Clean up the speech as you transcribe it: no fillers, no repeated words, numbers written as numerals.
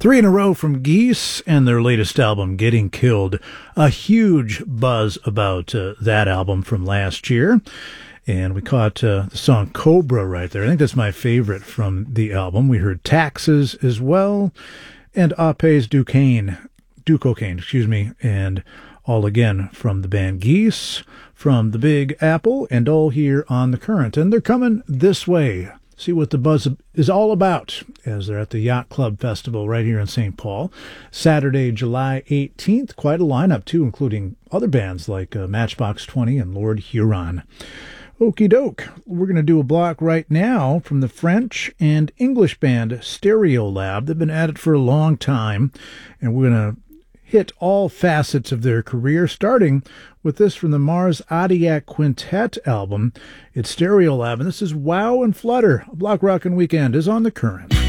Three in a row from Geese and their latest album, Getting Killed. A huge buzz about that album from last year. And we caught the song Cobra right there. I think that's my favorite from the album. We heard Taxes as well. And Apes Duquesne, and All Again from the band Geese, from the Big Apple, and all here on The Current. And they're coming this way. See what the buzz is all about as they're at the Yacht Club Festival right here in St. Paul. Saturday, July 18th. Quite a lineup, too, including other bands like Matchbox 20 and Lord Huron. Okie doke. We're going to do a block right now from the French and English band Stereolab. They've been at it for a long time, and we're going to hit all facets of their career, starting with this from the Mars Adiac Quintet album. It's Stereolab, and this is Wow and Flutter. A Block Rockin' Weekend is on The Current.